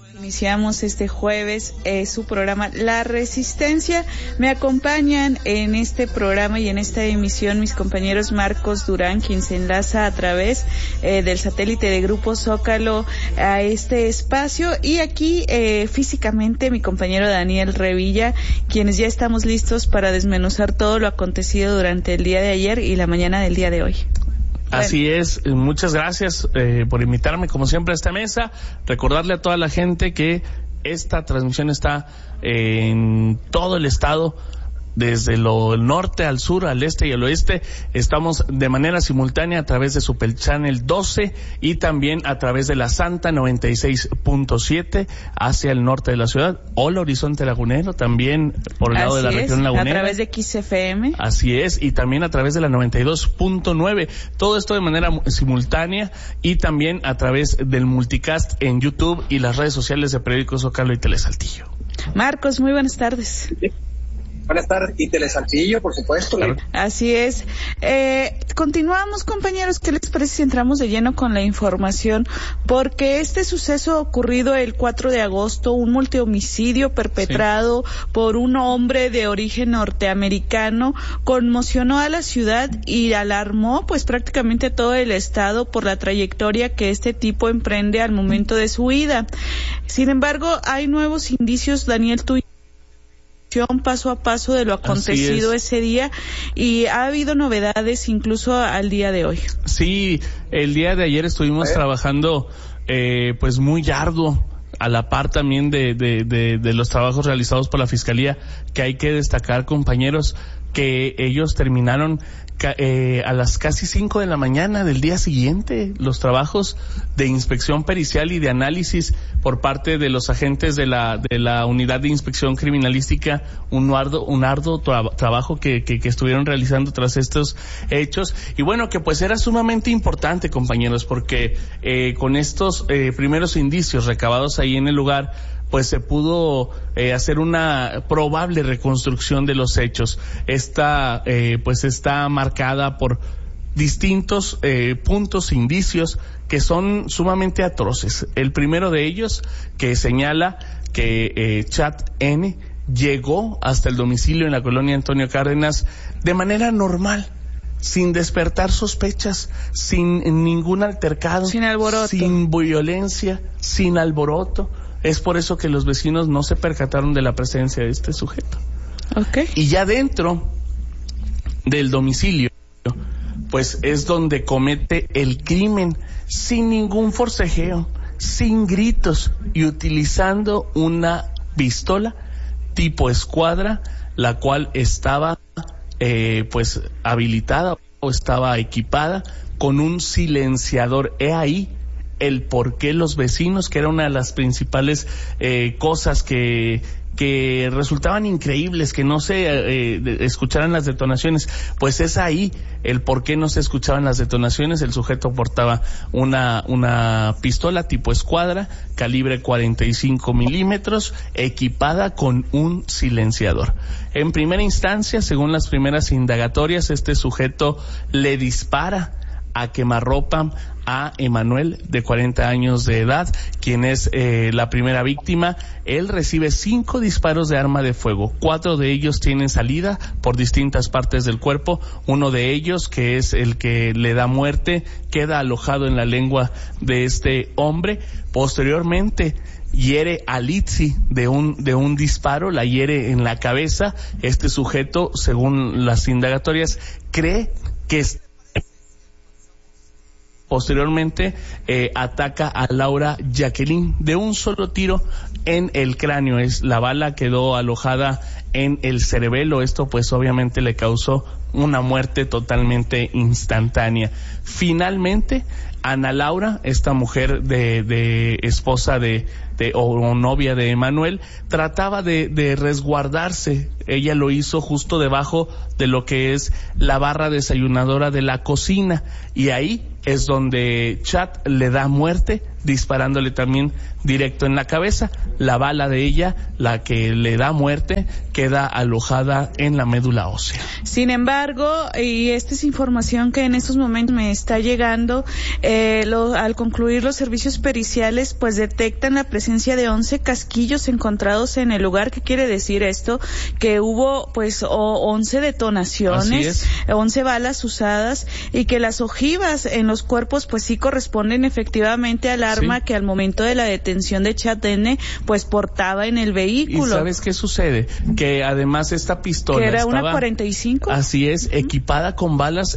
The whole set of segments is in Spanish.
Iniciamos este jueves su programa La Resistencia. Me acompañan en este programa y en esta emisión mis compañeros Marcos Durán, quien se enlaza a través del satélite de Grupo Zócalo a este espacio, y aquí físicamente mi compañero Daniel Revilla, quienes ya estamos listos para desmenuzar todo lo acontecido durante el día de ayer y la mañana del día de hoy. Así es, muchas gracias por invitarme como siempre a esta mesa. Recordarle a toda la gente que esta transmisión está en todo el estado, desde lo norte al sur, al este y al oeste. Estamos de manera simultánea a través de Super Channel 12 y también a través de la Santa 96.7 hacia el norte de la ciudad. Hola Horizonte Lagunero, también por el lado de la región lagunera. A través de XFM. Así es, y también a través de la 92.9. Todo esto de manera simultánea y también a través del multicast en YouTube y las redes sociales de Periódico Zócalo y Telesaltillo. Marcos, muy buenas tardes. Buenas tardes, y Telesaltillo, por supuesto. Claro. Así es. Continuamos, compañeros. ¿Qué les parece si entramos de lleno con la información? Porque este suceso ocurrido el 4 de agosto, un multihomicidio perpetrado por un hombre de origen norteamericano, conmocionó a la ciudad y alarmó pues prácticamente a todo el estado por la trayectoria que este tipo emprende al momento de su huida. Sin embargo, hay nuevos indicios, Daniel, tú paso a paso de lo acontecido ese día, y ha habido novedades incluso al día de hoy. Sí, el día de ayer estuvimos trabajando pues muy arduo, a la par también de los trabajos realizados por la Fiscalía, que hay que destacar, compañeros, que ellos terminaron a las casi 5 de la mañana del día siguiente los trabajos de inspección pericial y de análisis por parte de los agentes de la unidad de inspección criminalística, un arduo trabajo que estuvieron realizando tras estos hechos, y bueno, que pues era sumamente importante, compañeros, porque con estos primeros indicios recabados ahí en el lugar, pues se pudo hacer una probable reconstrucción de los hechos. Esta pues está marcada por distintos puntos, indicios que son sumamente atroces. El primero de ellos, que señala que Chad N. llegó hasta el domicilio en la colonia Antonio Cárdenas de manera normal, sin despertar sospechas, sin ningún altercado, sin alboroto, sin violencia, sin alboroto. Es por eso que los vecinos no se percataron de la presencia de este sujeto. Okay. Y ya dentro del domicilio, pues es donde comete el crimen, sin ningún forcejeo, sin gritos, y utilizando una pistola tipo escuadra, la cual estaba pues habilitada o estaba equipada con un silenciador. He ahí el por qué los vecinos, que era una de las principales cosas que resultaban increíbles, que no se escucharan las detonaciones, pues es ahí el por qué no se escuchaban las detonaciones. El sujeto portaba una pistola tipo escuadra, calibre 45 milímetros, equipada con un silenciador. En primera instancia, según las primeras indagatorias, este sujeto le dispara a quemarropa a Emanuel, de 40 años de edad, quien es la primera víctima. Él recibe 5 disparos de arma de fuego. 4 de ellos tienen salida por distintas partes del cuerpo. Uno de ellos, que es el que le da muerte, queda alojado en la lengua de este hombre. Posteriormente hiere a Litsi de un disparo, la hiere en la cabeza. Este sujeto, según las indagatorias, cree que posteriormente ataca a Laura Jacqueline de un solo tiro en el cráneo. La bala quedó alojada en el cerebelo. Esto pues obviamente le causó una muerte totalmente instantánea. Finalmente, Ana Laura, esta mujer de esposa o novia de Emanuel, trataba de resguardarse. Ella lo hizo justo debajo de lo que es la barra desayunadora de la cocina, y ahí es donde Chad le da muerte, disparándole también directo en la cabeza. La bala de ella, la que le da muerte, queda alojada en la médula ósea. Sin embargo, y esta es información que en estos momentos me está llegando, al concluir los servicios periciales, pues detectan la presencia presencia de 11 casquillos encontrados en el lugar. ¿Qué quiere decir esto? Que hubo pues 11 detonaciones, 11 balas usadas, y que las ojivas en los cuerpos pues sí corresponden efectivamente al arma que al momento de la detención de Chad N pues portaba en el vehículo. ¿Y sabes qué sucede? Que además esta pistola que era estaba, una 45. Así es, equipada con balas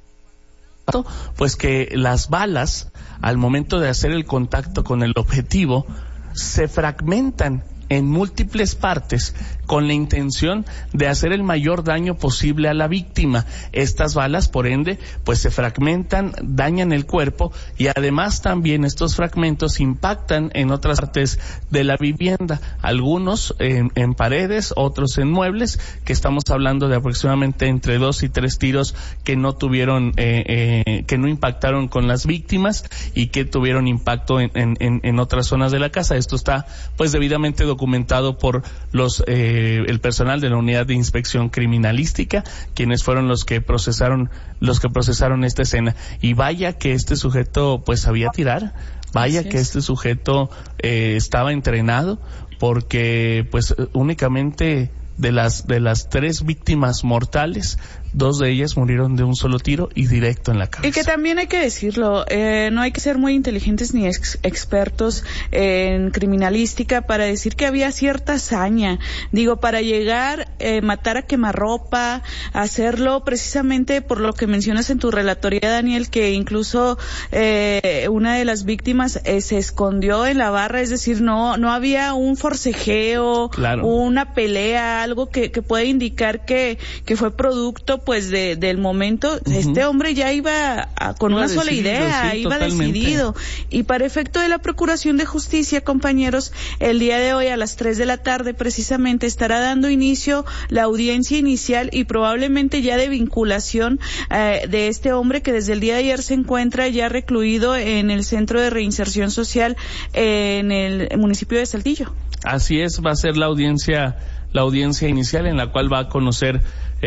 pues que las balas al momento de hacer el contacto con el objetivo se fragmentan en múltiples partes con la intención de hacer el mayor daño posible a la víctima. Estas balas, por ende, pues se fragmentan, dañan el cuerpo, y además también estos fragmentos impactan en otras partes de la vivienda, algunos en paredes, otros en muebles, que estamos hablando de aproximadamente entre 2 y 3 tiros que no tuvieron, que no impactaron con las víctimas y que tuvieron impacto en otras zonas de la casa. Esto está pues debidamente documentado por el personal de la unidad de inspección criminalística, quienes fueron los que procesaron esta escena. Y vaya que este sujeto pues sabía tirar, vaya que este sujeto estaba entrenado, porque pues únicamente de las 3 víctimas mortales, 2 de ellas murieron de un solo tiro y directo en la cabeza. Y que también hay que decirlo, no hay que ser muy inteligentes ni expertos en criminalística para decir que había cierta hazaña. Digo, para llegar, matar a quemarropa, hacerlo precisamente por lo que mencionas en tu relatoría, Daniel, que incluso una de las víctimas se escondió en la barra, es decir, no había un forcejeo, una pelea, algo que pueda indicar que fue producto pues del momento. Este hombre ya iba con una sola idea, iba decidido. Y para efecto de la Procuración de Justicia, compañeros, el día de hoy a las 3 de la tarde precisamente estará dando inicio la audiencia inicial y probablemente ya de vinculación de este hombre, que desde el día de ayer se encuentra ya recluido en el Centro de Reinserción Social en el municipio de Saltillo. Así es, va a ser la audiencia inicial en la cual va a conocer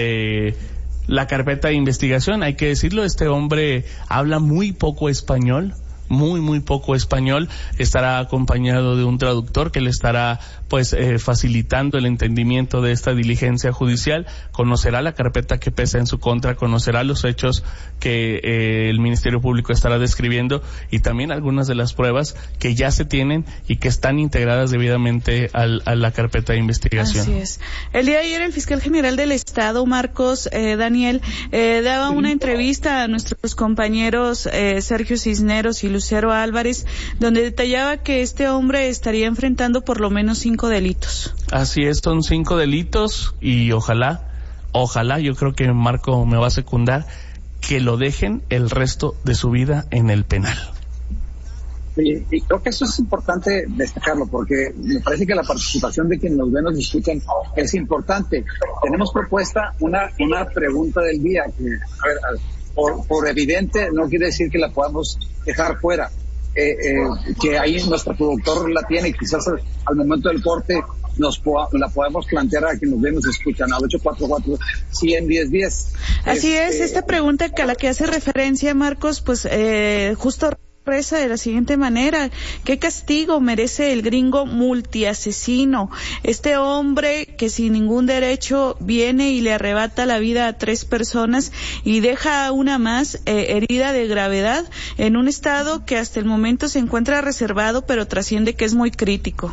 la carpeta de investigación. Hay que decirlo, este hombre habla muy poco español, muy poco español. Estará acompañado de un traductor que le estará pues facilitando el entendimiento de esta diligencia judicial. Conocerá la carpeta que pesa en su contra, conocerá los hechos que el Ministerio Público estará describiendo, y también algunas de las pruebas que ya se tienen y que están integradas debidamente a la carpeta de investigación. Así es. El día de ayer el fiscal general del Estado, Marcos, Daniel, daba una entrevista a nuestros compañeros Sergio Cisneros y Lucero Álvarez, donde detallaba que este hombre estaría enfrentando por lo menos 5 delitos. Así es, son 5 delitos, y ojalá, yo creo que Marco me va a secundar, que lo dejen el resto de su vida en el penal. Y creo que eso es importante destacarlo, porque me parece que la participación de quienes nos ven, nos escuchan, es importante. Tenemos propuesta una pregunta del día que, a ver, por evidente, no quiere decir que la podamos dejar fuera. Que ahí nuestro productor la tiene, y quizás al momento del corte la podemos plantear a quienes nos ven, nos escuchan, al 844-100-1010. Así es, esta pregunta a la que hace referencia Marcos, pues justo reza de la siguiente manera: ¿qué castigo merece el gringo multiasesino? Este hombre que sin ningún derecho viene y le arrebata la vida a 3 personas y deja a una más herida de gravedad en un estado que hasta el momento se encuentra reservado, pero trasciende que es muy crítico.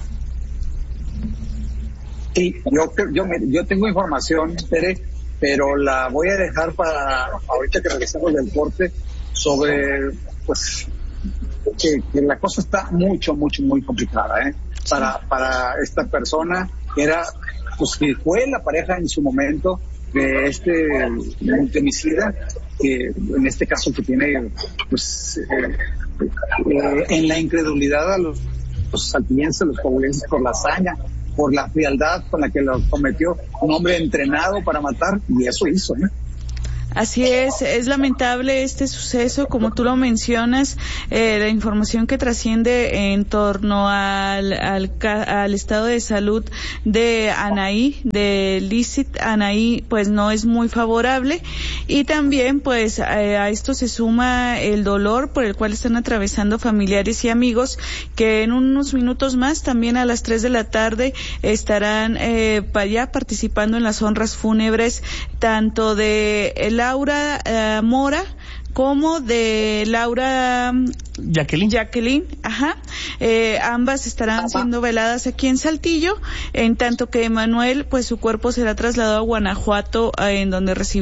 Sí, yo tengo información, Tere, pero la voy a dejar para ahorita que regresemos del corte, sobre pues que la cosa está muy complicada, para esta persona. Era, pues, que fue la pareja en su momento de este multimicida, que en este caso que tiene pues en la incredulidad a los saltillenses, los coahuilenses, por la hazaña, por la frialdad con la que lo cometió, un hombre entrenado para matar, y eso hizo, Así es lamentable este suceso, como tú lo mencionas, la información que trasciende en torno al estado de salud de Anaí, de Lizeth Anaí, pues no es muy favorable, y también pues a esto se suma el dolor por el cual están atravesando familiares y amigos, que en unos minutos más, también a las 3 de la tarde, estarán ya participando en las honras fúnebres, tanto de Laura Mora como de Laura Jacqueline, ambas estarán siendo veladas aquí en Saltillo, en tanto que Emanuel, pues su cuerpo será trasladado a Guanajuato, en donde recibirá